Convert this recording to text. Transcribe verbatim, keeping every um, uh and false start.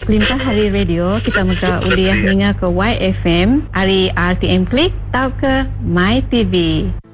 Limpah Hari Radio, kita muka uliah ninga ke Y F M, hari R T M Klik, tau ke My T V.